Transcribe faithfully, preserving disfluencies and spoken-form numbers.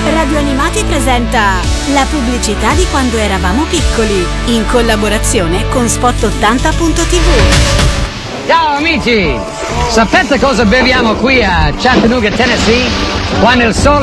Radio Animati presenta la pubblicità di quando eravamo piccoli, in collaborazione con Spot ottanta punto tivù. Ciao amici! Sapete cosa beviamo qui a Chattanooga, Tennessee? Quando il sole